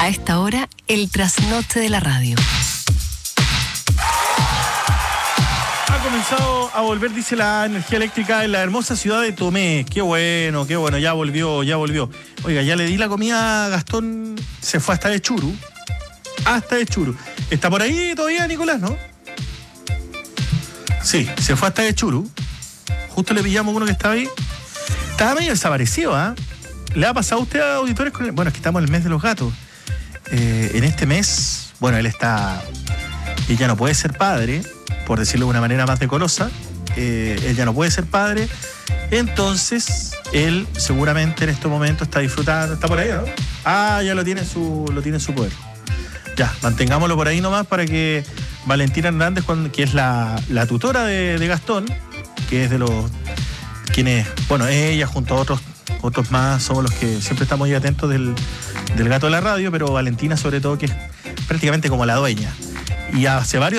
esta hora, el trasnoche de la radio. Ha comenzado a volver, dice, la energía eléctrica en la hermosa ciudad de Tomé. Qué bueno, ya volvió. Oiga, ya le di la comida a Gastón, se fue hasta de Churu. ¿Está por ahí todavía, Nicolás, no? Sí, se fue hasta de Churu. Justo le pillamos uno que estaba ahí. Estaba medio desaparecido, ¿ah? ¿Le ha pasado a usted, a auditores? Bueno, es que estamos en el mes de los gatos. En este mes, bueno, él ya no puede ser padre, por decirlo de una manera más decorosa. Él ya no puede ser padre. Entonces, él seguramente en estos momentos está disfrutando. ¿Está por ahí, no? Ah, ya lo tiene en su poder. Ya, mantengámoslo por ahí nomás para que Valentina Hernández, que es la tutora de Gastón, que es de los quienes, bueno, ella junto a otros más, somos los que siempre estamos ahí atentos del gato de la radio, pero Valentina sobre todo, que es prácticamente como la dueña. Y hace varios